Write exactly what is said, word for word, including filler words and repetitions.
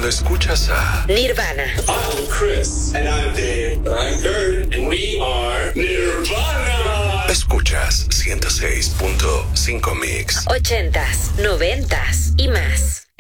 cuando escuchas a Nirvana. I'm Chris. And I'm Dave. And I'm Kurt. And we are Nirvana. Escuchas ciento seis punto cinco Mix. Ochentas, noventas y más.